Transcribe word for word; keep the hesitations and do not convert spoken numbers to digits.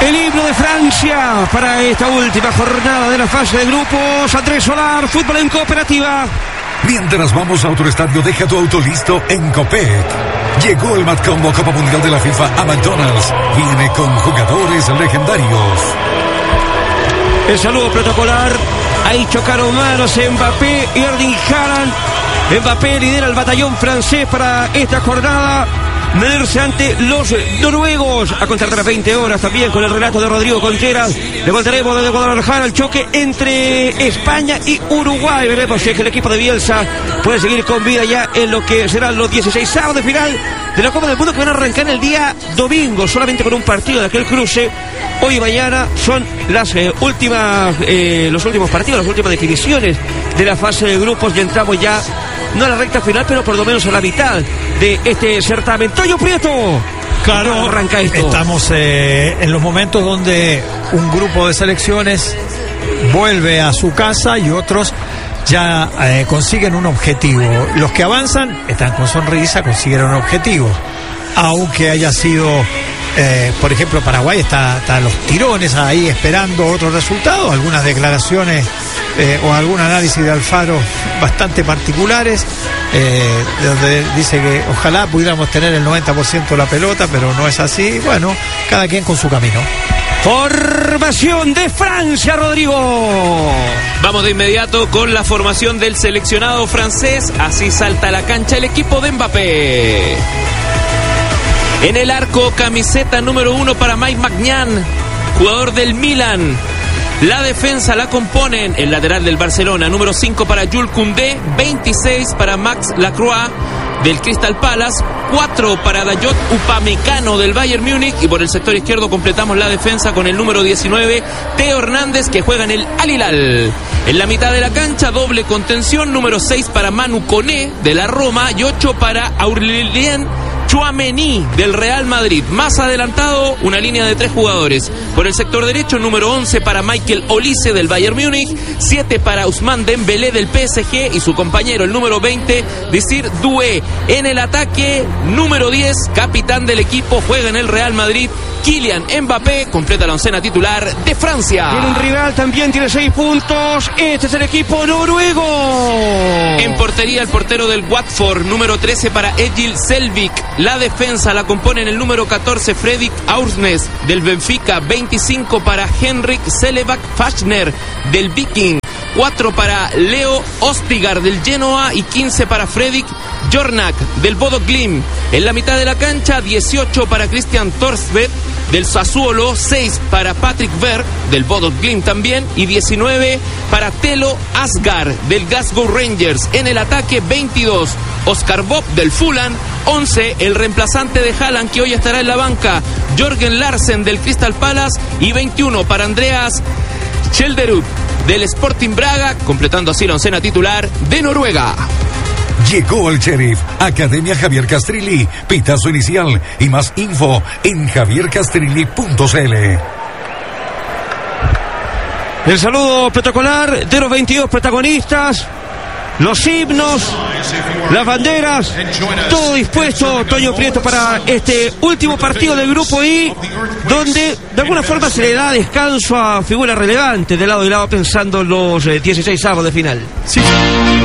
El himno de Francia para esta última jornada de la fase de grupos. Andrés Solar, fútbol en cooperativa. Mientras vamos a otro estadio, deja tu auto listo en Copec. Llegó el Matcombo Copa Mundial de la FIFA a McDonald's. Viene con jugadores legendarios. El saludo protocolar. Ahí chocaron manos Mbappé y Erling Haaland. Mbappé lidera el batallón francés para esta jornada. Medirse ante los noruegos a contar de las veinte horas también con el relato de Rodrigo Contreras. Le contaremos desde Guadalajara el choque entre España y Uruguay. Veremos si es que el equipo de Bielsa puede seguir con vida ya en lo que serán los dieciséis avos de final de la Copa del Mundo, que van a arrancar el día domingo solamente con un partido de aquel cruce. Hoy y mañana son las eh, últimas eh, los últimos partidos, las últimas definiciones de la fase de grupos y entramos ya no a la recta final, pero por lo menos a la mitad de este certamen. Toño Prieto, claro, ¿cómo arranca esto? Estamos eh, en los momentos donde un grupo de selecciones vuelve a su casa y otros ya eh, consiguen un objetivo. Los que avanzan están con sonrisa, consiguieron un objetivo, aunque haya sido eh, por ejemplo Paraguay está, está a los tirones ahí esperando otros resultados, algunas declaraciones eh, o algún análisis de Alfaro bastante particulares, eh, donde dice que ojalá pudiéramos tener el noventa por ciento de la pelota, pero no es así. Bueno, cada quien con su camino. Formación de Francia, Rodrigo. Vamos de inmediato con la formación del seleccionado francés. Así salta a la cancha el equipo de Mbappé. En el arco, camiseta número uno para Mike Maignan, jugador del Milan. La defensa la componen el lateral del Barcelona, número cinco para Jules Koundé, veintiséis para Max Lacroix del Crystal Palace, cuatro para Dayot Upamecano del Bayern Múnich, y por el sector izquierdo completamos la defensa con el número diecinueve, Theo Hernández, que juega en el Al Hilal. En la mitad de la cancha, doble contención, número seis para Manu Koné de la Roma y ocho para Aurélien Tchouaméni del Real Madrid. Más adelantado, una línea de tres jugadores. Por el sector derecho, número once para Michael Olise del Bayern Múnich, siete para Ousmane Dembélé del P S G y su compañero, el número veinte, Désiré Doué. En el ataque, número diez, capitán del equipo, juega en el Real Madrid, Kylian Mbappé, completa la oncena titular de Francia. Tiene un rival, también tiene seis puntos. Este es el equipo noruego. En portería, el portero del Watford, número trece para Egil Selvik. La defensa la componen el número catorce, Fredrik Aursnes del Benfica, veinticinco para Henrik Selebak Fachner del Viking, cuatro para Leo Ostigard del Genoa y quince para Fredrik Jornak del Bodo Glimt. En la mitad de la cancha, dieciocho para Christian Thorstvedt del Sassuolo, seis para Patrick Berg del Bodo Glimt también y diecinueve para Telo Asgard del Glasgow Rangers. En el ataque, veintidós, Oscar Bob del Fulham, once, el reemplazante de Haaland que hoy estará en la banca, Jørgen Larsen del Crystal Palace, y veintiuno para Andreas Schjelderup del Sporting Braga, completando así la oncena titular de Noruega. Llegó el Sheriff, Academia Javier Castrilli, pitazo inicial y más info en javier castrilli punto c l. El saludo protocolar de los veintidós protagonistas, los himnos, las banderas, todo dispuesto, Toño Prieto, para este último partido del grupo I, donde de alguna forma se le da descanso a figuras relevantes de lado y lado, pensando en los eh, dieciséis avos de final. Sí.